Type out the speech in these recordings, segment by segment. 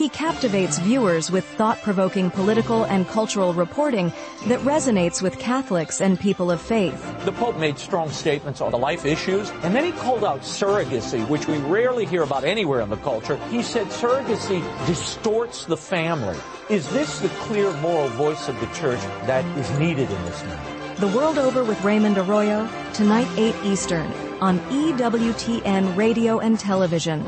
He captivates viewers with thought-provoking political and cultural reporting that resonates with Catholics and people of faith. The Pope made strong statements on the life issues, and then he called out surrogacy, which we rarely hear about anywhere in the culture. He said surrogacy distorts the family. Is this the clear moral voice of the Church that is needed in this moment? The World Over with Raymond Arroyo, tonight 8 Eastern, on EWTN Radio and Television.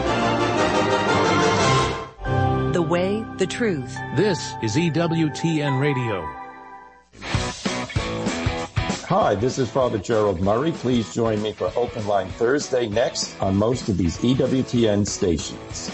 The way, the truth. This is EWTN Radio. Hi, this is Father Gerald Murray. Please join me for Open Line Thursday next on most of these EWTN stations.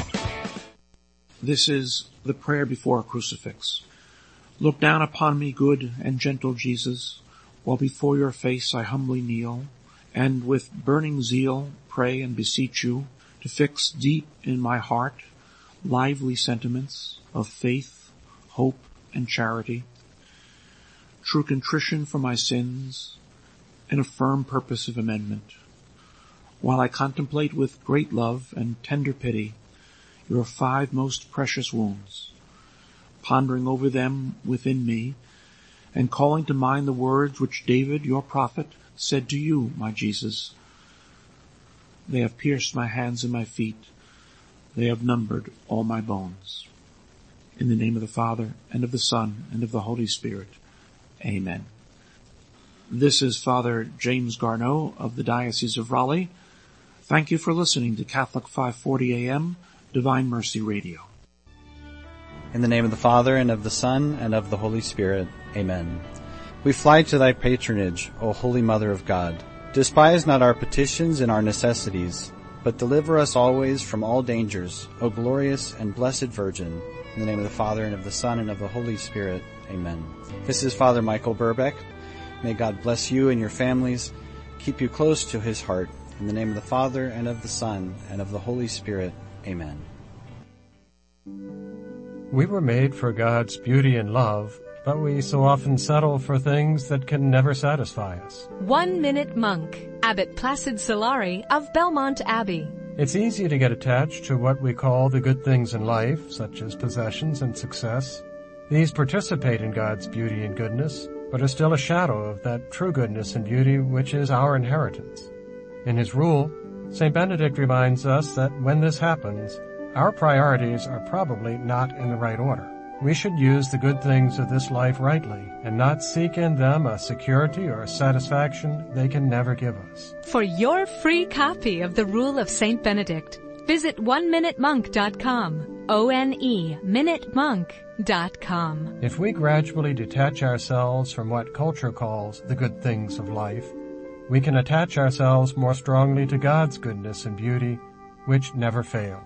This is the prayer before a crucifix. Look down upon me, good and gentle Jesus, while before your face I humbly kneel, and with burning zeal pray and beseech you to fix deep in my heart lively sentiments of faith, hope, and charity, true contrition for my sins, and a firm purpose of amendment, while I contemplate with great love and tender pity your 5 most precious wounds, pondering over them within me, and calling to mind the words which David, your prophet, said to you, my Jesus. They have pierced my hands and my feet. They have numbered all my bones. In the name of the Father, and of the Son, and of the Holy Spirit. Amen. This is Father James Garneau of the Diocese of Raleigh. Thank you for listening to Catholic 540 AM, Divine Mercy Radio. In the name of the Father, and of the Son, and of the Holy Spirit. Amen. We fly to thy patronage, O Holy Mother of God. Despise not our petitions and our necessities, but deliver us always from all dangers, O glorious and blessed Virgin. In the name of the Father, and of the Son, and of the Holy Spirit. Amen. This is Father Michael Burbeck. May God bless you and your families, keep you close to his heart. In the name of the Father, and of the Son, and of the Holy Spirit. Amen. We were made for God's beauty and love, but we so often settle for things that can never satisfy us. 1 Minute Monk, Abbot Placid Solari of Belmont Abbey. It's easy to get attached to what we call the good things in life, such as possessions and success. These participate in God's beauty and goodness, but are still a shadow of that true goodness and beauty which is our inheritance. In his rule, St. Benedict reminds us that when this happens, our priorities are probably not in the right order. We should use the good things of this life rightly and not seek in them a security or a satisfaction they can never give us. For your free copy of the Rule of St. Benedict, visit oneminutemonk.com, O-N-E, minutemonk.com. If we gradually detach ourselves from what culture calls the good things of life, we can attach ourselves more strongly to God's goodness and beauty, which never fail.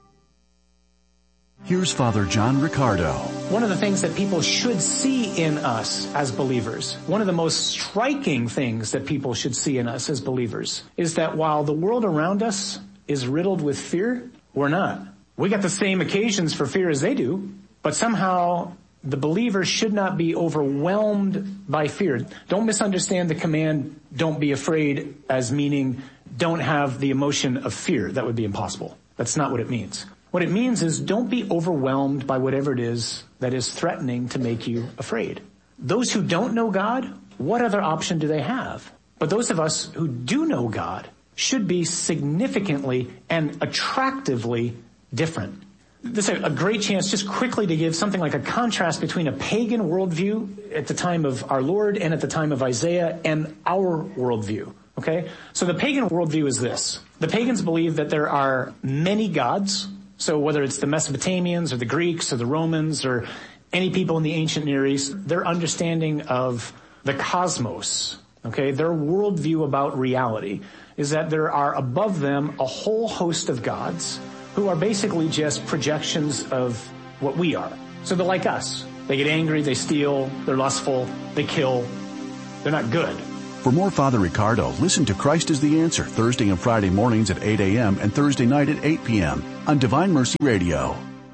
Here's Father John Riccardo. One of the things that people should see in us as believers, one of the most striking things that people should see in us as believers, is that while the world around us is riddled with fear, we're not. We got the same occasions for fear as they do, but somehow the believer should not be overwhelmed by fear. Don't misunderstand the command, don't be afraid, as meaning don't have the emotion of fear. That would be impossible. That's not what it means. What it means is don't be overwhelmed by whatever it is that is threatening to make you afraid. Those who don't know God, what other option do they have? But those of us who do know God should be significantly and attractively different. This is a great chance just quickly to give something like a contrast between a pagan worldview at the time of our Lord and at the time of Isaiah and our worldview. Okay? So the pagan worldview is this. The pagans believe that there are many gods. So whether it's the Mesopotamians or the Greeks or the Romans or any people in the ancient Near East, their understanding of the cosmos, okay, their worldview about reality is that there are above them a whole host of gods who are basically just projections of what we are. So they're like us. They get angry, they steal, they're lustful, they kill. They're not good. For more Father Riccardo, listen to Christ is the Answer Thursday and Friday mornings at 8 a.m. and Thursday night at 8 p.m. on Divine Mercy Radio.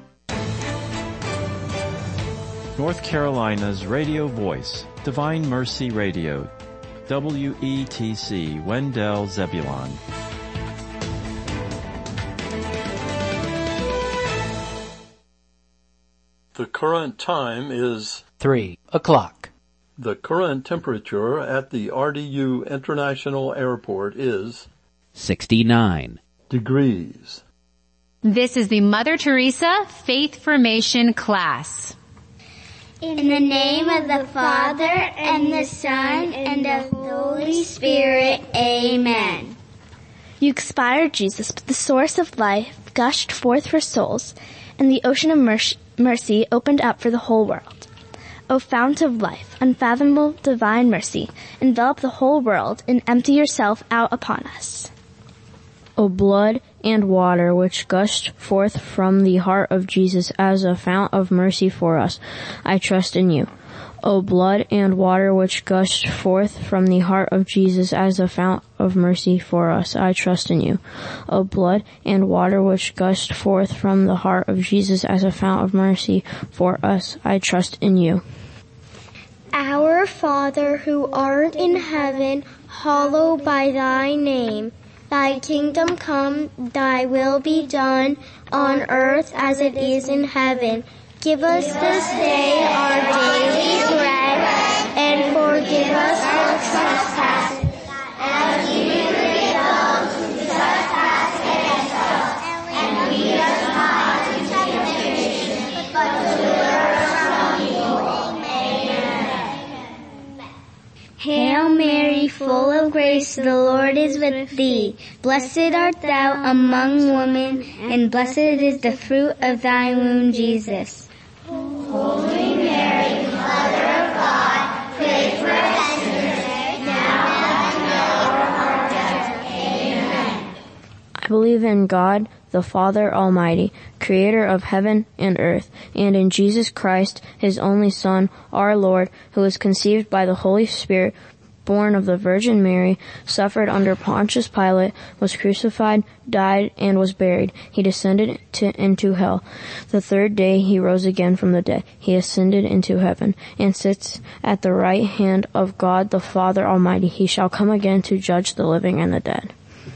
North Carolina's radio voice, Divine Mercy Radio, WETC, Wendell, Zebulon. The current time is 3 o'clock. The current temperature at the RDU International Airport is 69 degrees. This is the Mother Teresa Faith Formation class. In the name of the Father, and the Son, and of the Holy Spirit, amen. You expired, Jesus, but the source of life gushed forth for souls, and the ocean of mercy opened up for the whole world. O fount of life, unfathomable divine mercy, envelop the whole world and empty yourself out upon us. O blood and water which gushed forth from the heart of Jesus as a fount of mercy for us, I trust in you. O blood and water which gushed forth from the heart of Jesus as a fount of mercy for us, I trust in you. O blood and water which gushed forth from the heart of Jesus as a fount of mercy for us, I trust in you. Our Father who art in heaven, hallowed by thy name. Thy kingdom come, thy will be done, on earth as it is in heaven. Give us this day our daily bread, and forgive us our trespasses, as we forgive those who trespass against us. And lead us not into temptation, but deliver us from evil. Amen. Hail Mary, full of grace, the Lord is with thee. Blessed art thou among women, and blessed is the fruit of thy womb, Jesus. Holy Mary, Mother of God, pray for us sinners, now and at the hour of our death. Amen. I believe in God, the Father Almighty, creator of heaven and earth, and in Jesus Christ, his only Son, our Lord, who was conceived by the Holy Spirit, born of the Virgin Mary, suffered under Pontius Pilate, was crucified, died, and was buried. He descended into hell. The third day he rose again from the dead. He ascended into heaven, and sits at the right hand of God the Father Almighty. He shall come again to judge the living and the dead.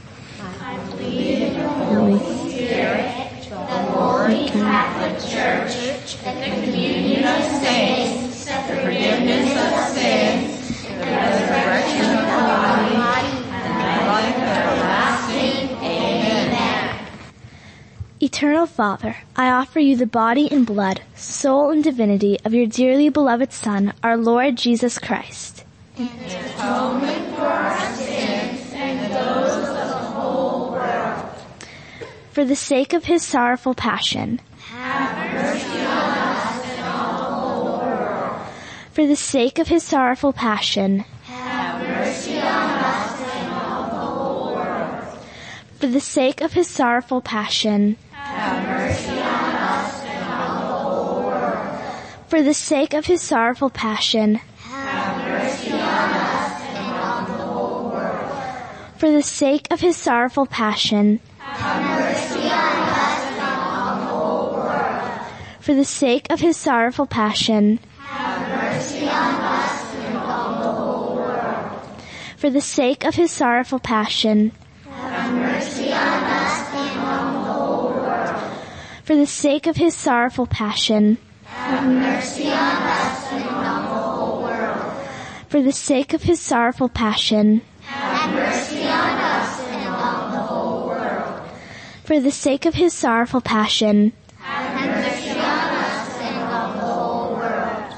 I believe in the Holy Spirit, the Holy Catholic Church, the communion of saints, the forgiveness of sins, the resurrection of the body, and life everlasting. Amen. Eternal Father, I offer you the body and blood, soul and divinity of your dearly beloved Son, our Lord Jesus Christ. In atonement for our sins and those of the whole world. For the sake of his sorrowful passion. Have mercy on us and on the whole world. For the sake of his sorrowful passion. Have mercy on us and on the whole world. For the sake of his sorrowful passion. Have mercy on us and on the whole world. For the sake of his sorrowful passion. Have mercy on us and on the whole world. For the sake of his sorrowful passion. Have mercy on us and on the whole world. For the sake of his sorrowful passion. Have mercy on us and on the whole world. For the sake of his sorrowful passion. Have mercy on us and on the whole world. For the sake of his sorrowful passion. Have mercy on us and on the whole world. For the sake of his sorrowful passion. Have mercy on us and on the whole world. For the sake of his sorrowful passion. Have mercy on us and on the whole world.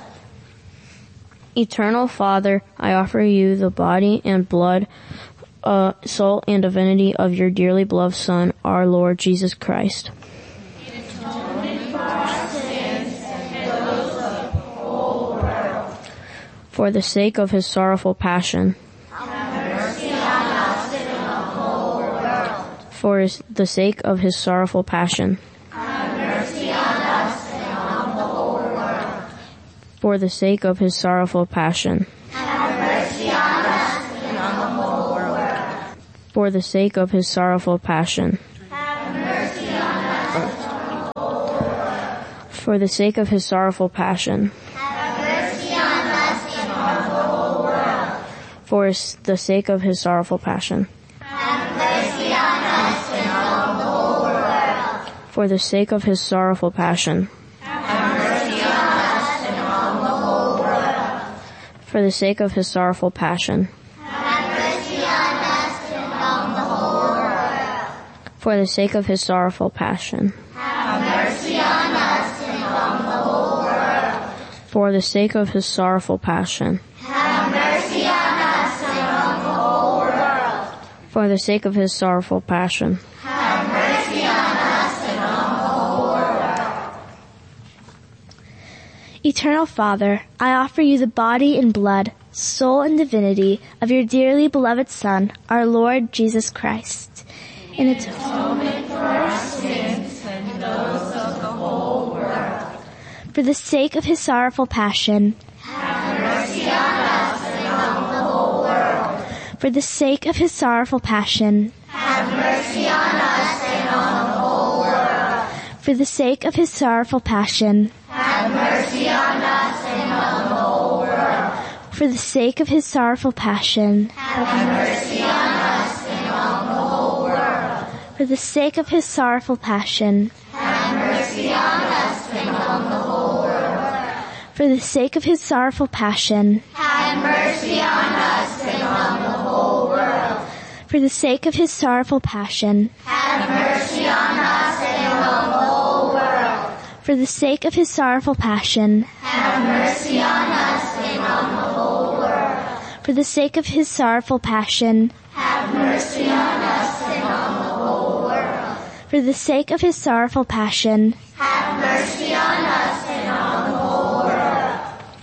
Eternal Father, I offer you the body and blood, soul and divinity of your dearly beloved Son, our Lord Jesus Christ. In atonement for our sins and those of the whole world. For the sake of his sorrowful passion. Have mercy on us and on the whole world. For the sake of his sorrowful passion. Have mercy on us and on the whole world. For the sake of his sorrowful passion. Have mercy on us and on the whole world. For the sake of his sorrowful passion. Have mercy on us and on the whole world. For the sake of his sorrowful passion. Have mercy on us and on the whole world. For the sake of his sorrowful passion. Have mercy on us and on the whole world. For the sake of his sorrowful passion. Have mercy for the sake of his sorrowful passion. Have mercy on us and on the whole world. For the sake of his sorrowful passion. Have mercy on us and on the whole world. For the sake of his sorrowful passion. Have mercy on us and on the whole world. For the sake of his sorrowful passion. Have mercy on us and on the whole world. Eternal Father, I offer you the body and blood, soul and divinity of your dearly beloved Son, our Lord Jesus Christ, in atonement for our sins and those of the whole world. For the sake of his sorrowful passion. Have mercy on us and on the whole world. For the sake of his sorrowful passion. Have mercy on us and on the whole world. For the sake of his sorrowful passion. Have mercy on us and on the whole world. For the sake of his sorrowful passion. Have mercy on us and on the whole world. For the sake of his sorrowful passion. Have mercy on us and on the whole world. For the sake of his sorrowful passion. Have mercy on us and on the whole world. For the sake of his sorrowful passion. Have mercy on us and on the whole world. For the sake of his sorrowful passion. Have mercy on us and on the whole world. For the sake of his sorrowful passion. Have mercy on us and on the whole world. For the sake of his sorrowful passion. Have mercy on us and on the whole world.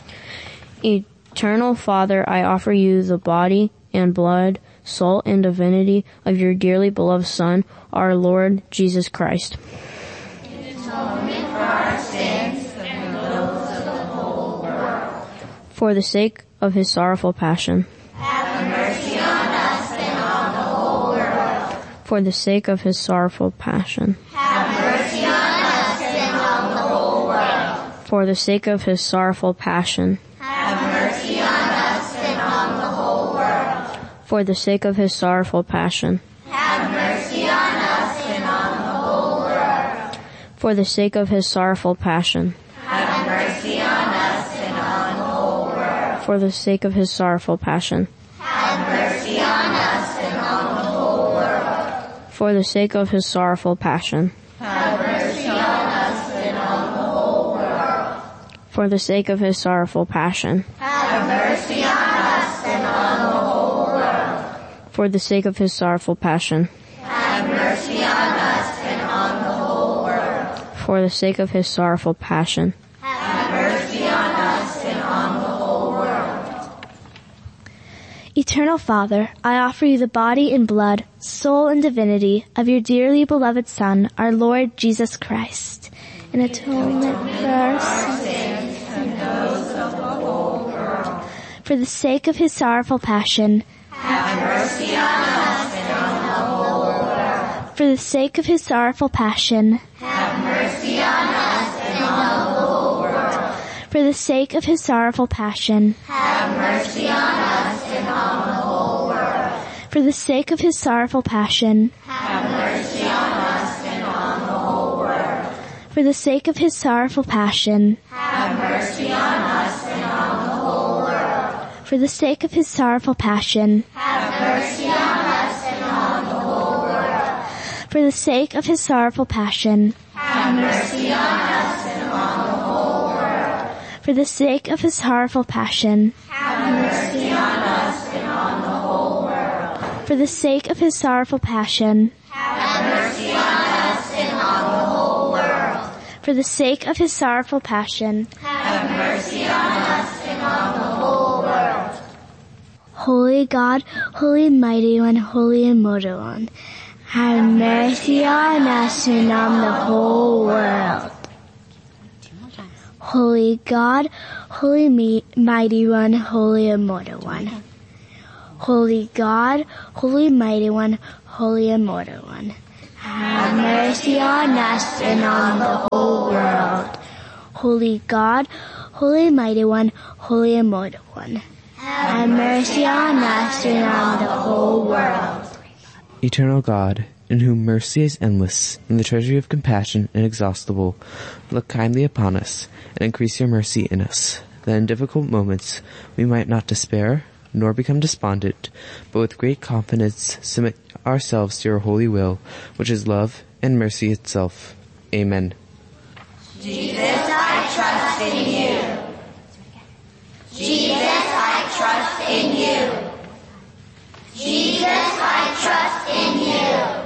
Eternal Father, I offer you the body and blood, soul and divinity of your dearly beloved Son, our Lord Jesus Christ. In atonement for our sins and those of the whole world. For the sake of his sorrowful passion. Have mercy on us and on the whole world. For the sake of his sorrowful passion. Have mercy on us and on the whole world. For the sake of his sorrowful passion. Have mercy on us and on the whole world. For the sake of his sorrowful passion. Have mercy on us and on the whole world. For the sake of his sorrowful passion. Have mercy on us and on the whole world. For the sake of his sorrowful passion. Have mercy on us and on the whole world. For the sake of his sorrowful passion. Have mercy on us and on the whole world. For the sake of his sorrowful passion. Have mercy on us and on the whole world. For the sake of his sorrowful passion. Have mercy on us and on the whole world. For the sake of his sorrowful passion. Have mercy on us and on the whole world. Eternal Father, I offer you the body and blood, soul and divinity of your dearly beloved Son, our Lord Jesus Christ, in atonement for our sins and those of the whole world. For the sake of his sorrowful passion. Have mercy on us and on the whole world. For the sake of his sorrowful passion. Have mercy on us and on the whole world. For the sake of his sorrowful passion. Have mercy on us and on the whole world. For the sake of his sorrowful passion. Have mercy on us and on the whole world. For the sake of his sorrowful passion. Have mercy on us and on the whole world. For the sake of his sorrowful passion. Have mercy on us and on the whole world. For the sake of his sorrowful passion. Have mercy on us and on the whole world. For the sake of his sorrowful passion. Have mercy on us and on the whole world. For the sake of his sorrowful passion. Have mercy on us and on the whole world. For the sake of his sorrowful passion. Have mercy on us and on the whole world. Holy God, holy mighty one, holy immortal one, have mercy on us and on the whole world. Holy God, holy mighty one, holy immortal one. Holy God, holy mighty one, holy immortal one, have mercy on us and on the whole world. Holy God, holy mighty one, holy immortal one, have mercy on us and on the whole world. Eternal God, in whom mercy is endless and the treasury of compassion inexhaustible, look kindly upon us and increase your mercy in us, that in difficult moments we might not despair, nor become despondent, but with great confidence submit ourselves to your holy will, which is love and mercy itself. Amen. Jesus, I trust in you. Jesus, I trust in you. Jesus, I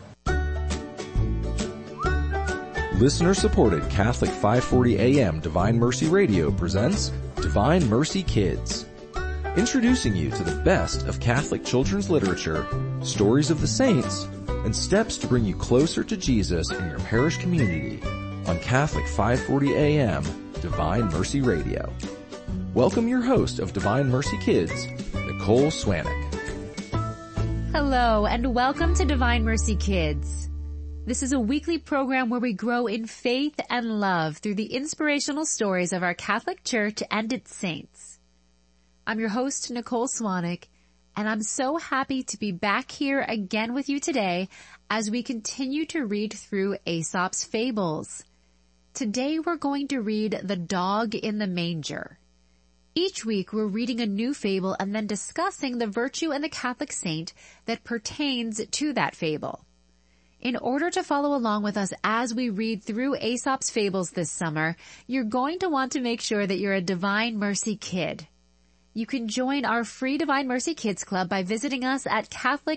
trust in you. Listener-supported Catholic 540 AM Divine Mercy Radio presents Divine Mercy Kids. Introducing you to the best of Catholic children's literature, stories of the saints, and steps to bring you closer to Jesus in your parish community on Catholic 540 AM Divine Mercy Radio. Welcome your host of Divine Mercy Kids, Nicole Swanick. Hello, and welcome to Divine Mercy Kids. This is a weekly program where we grow in faith and love through the inspirational stories of our Catholic Church and its saints. I'm your host, Nicole Swanick, and I'm so happy to be back here again with you today as we continue to read through Aesop's Fables. Today we're going to read The Dog in the Manger. Each week we're reading a new fable and then discussing the virtue and the Catholic saint that pertains to that fable. In order to follow along with us as we read through Aesop's Fables this summer, you're going to want to make sure that you're a Divine Mercy Kid. You can join our free Divine Mercy Kids Club by visiting us at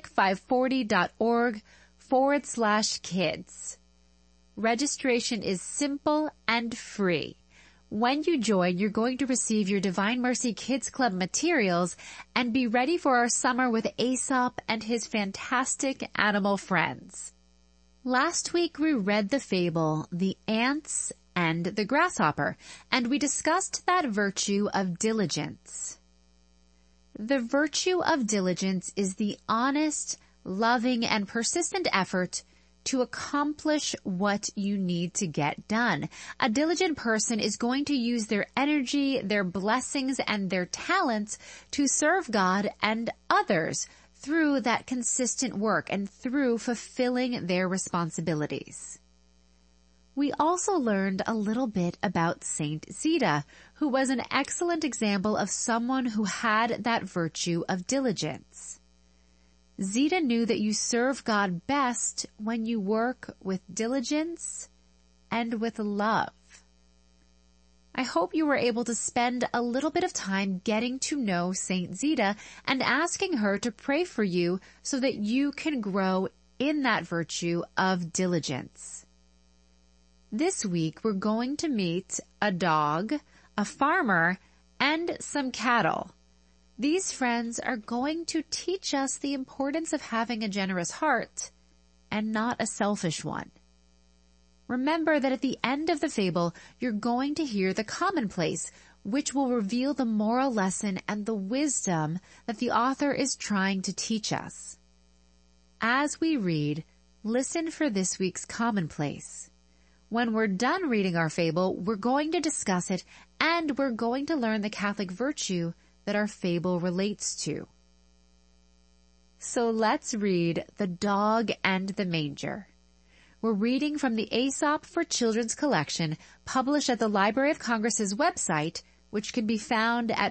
catholic540.org/kids. Registration is simple and free. When you join, you're going to receive your Divine Mercy Kids Club materials and be ready for our summer with Aesop and his fantastic animal friends. Last week we read the fable, The Ants and the Grasshopper, and we discussed that virtue of diligence. The virtue of diligence is the honest, loving, and persistent effort to accomplish what you need to get done. A diligent person is going to use their energy, their blessings, and their talents to serve God and others through that consistent work and through fulfilling their responsibilities. We also learned a little bit about Saint Zita, who was an excellent example of someone who had that virtue of diligence. Zita knew that you serve God best when you work with diligence and with love. I hope you were able to spend a little bit of time getting to know Saint Zita and asking her to pray for you so that you can grow in that virtue of diligence. This week we're going to meet a dog, a farmer, and some cattle. These friends are going to teach us the importance of having a generous heart and not a selfish one. Remember that at the end of the fable, you're going to hear the commonplace, which will reveal the moral lesson and the wisdom that the author is trying to teach us. As we read, listen for this week's commonplace. When we're done reading our fable, we're going to discuss it, and we're going to learn the Catholic virtue that our fable relates to. So let's read The Dog and the Manger. We're reading from the Aesop for Children's collection, published at the Library of Congress's website, which can be found at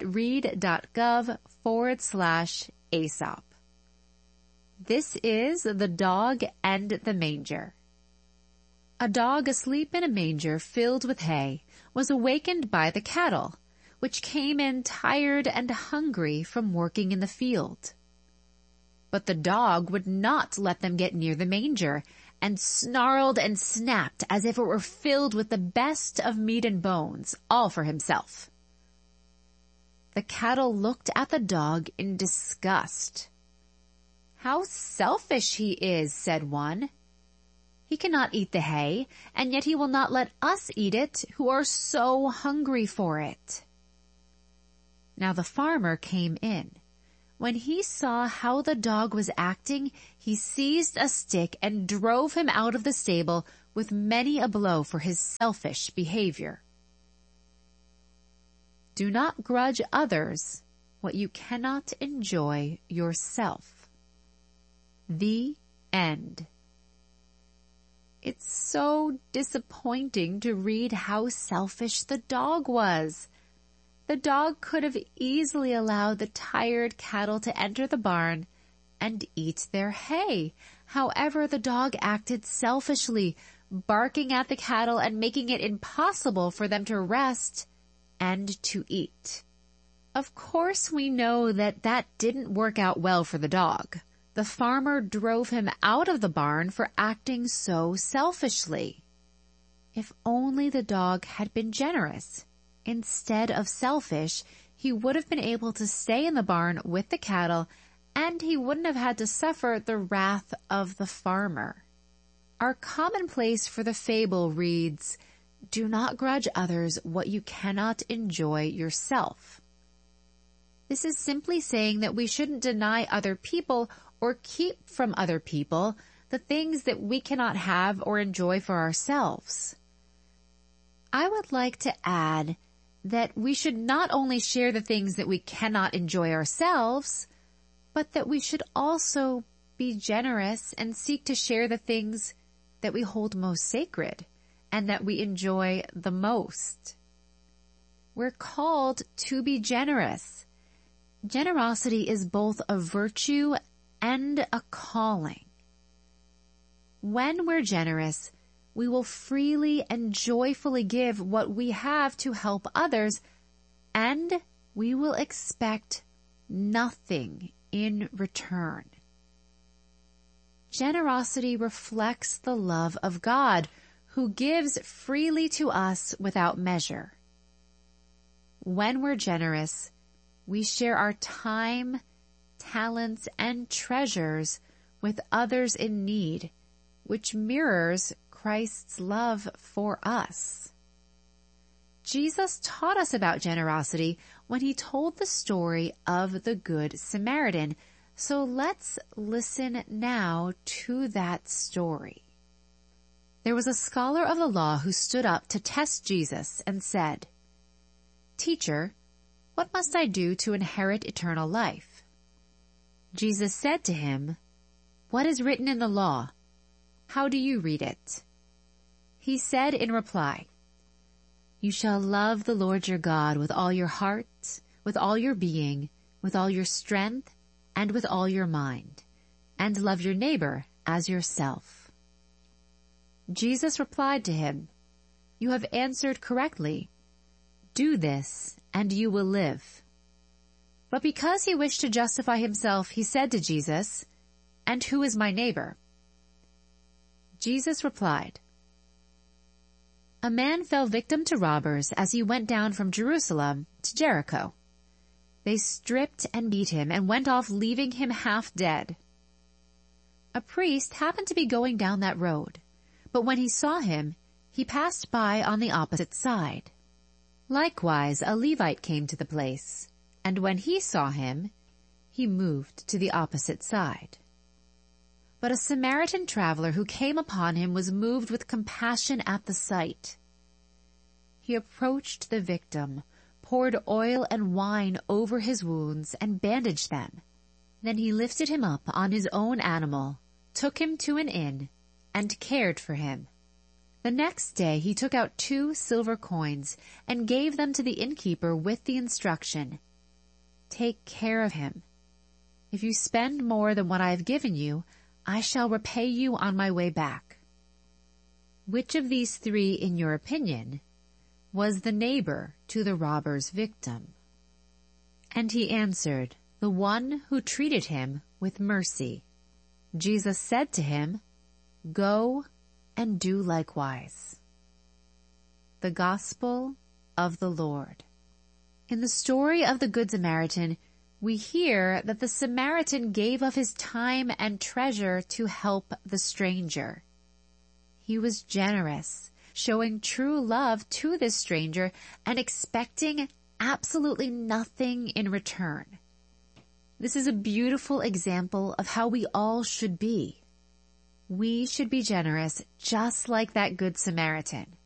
read.gov/Aesop. This is The Dog and the Manger. A dog asleep in a manger filled with hay was awakened by the cattle, which came in tired and hungry from working in the field. But the dog would not let them get near the manger, and snarled and snapped as if it were filled with the best of meat and bones, all for himself. The cattle looked at the dog in disgust. "How selfish he is," said one. "He cannot eat the hay, and yet he will not let us eat it, who are so hungry for it." Now the farmer came in. When he saw how the dog was acting, he seized a stick and drove him out of the stable with many a blow for his selfish behavior. Do not grudge others what you cannot enjoy yourself. The end. It's so disappointing to read how selfish the dog was. The dog could have easily allowed the tired cattle to enter the barn and eat their hay. However, the dog acted selfishly, barking at the cattle and making it impossible for them to rest and to eat. Of course, we know that didn't work out well for the dog. The farmer drove him out of the barn for acting so selfishly. If only the dog had been generous. Instead of selfish, he would have been able to stay in the barn with the cattle, and he wouldn't have had to suffer the wrath of the farmer. Our commonplace for the fable reads, "Do not grudge others what you cannot enjoy yourself." This is simply saying that we shouldn't deny other people or keep from other people the things that we cannot have or enjoy for ourselves. I would like to add that we should not only share the things that we cannot enjoy ourselves, but that we should also be generous and seek to share the things that we hold most sacred and that we enjoy the most. We're called to be generous. Generosity is both a virtue and a calling. When we're generous, we will freely and joyfully give what we have to help others, and we will expect nothing in return. Generosity reflects the love of God, who gives freely to us without measure. When we're generous, we share our time, talents, and treasures with others in need, which mirrors Christ's love for us. Jesus taught us about generosity when he told the story of the Good Samaritan. So let's listen now to that story. There was a scholar of the law who stood up to test Jesus and said, "Teacher, what must I do to inherit eternal life?" Jesus said to him, "What is written in the law? How do you read it?" He said in reply, "You shall love the Lord your God with all your heart, with all your being, with all your strength, and with all your mind, and love your neighbor as yourself." Jesus replied to him, "You have answered correctly. Do this, and you will live." But because he wished to justify himself, he said to Jesus, "And who is my neighbor?" Jesus replied, "A man fell victim to robbers as he went down from Jerusalem to Jericho. They stripped and beat him and went off, leaving him half dead. A priest happened to be going down that road, but when he saw him, he passed by on the opposite side. Likewise, a Levite came to the place, and when he saw him, he moved to the opposite side. But a Samaritan traveler who came upon him was moved with compassion at the sight. He approached the victim, poured oil and wine over his wounds, and bandaged them. Then he lifted him up on his own animal, took him to an inn, and cared for him. The next day he took out 2 silver coins and gave them to the innkeeper with the instruction, "Take care of him. If you spend more than what I have given you, I shall repay you on my way back." Which of these 3, in your opinion, was the neighbor to the robber's victim? And he answered, "The one who treated him with mercy." Jesus said to him, "Go and do likewise." The Gospel of the Lord. In the story of the Good Samaritan, we hear that the Samaritan gave of his time and treasure to help the stranger. He was generous, showing true love to this stranger and expecting absolutely nothing in return. This is a beautiful example of how we all should be. We should be generous just like that Good Samaritan.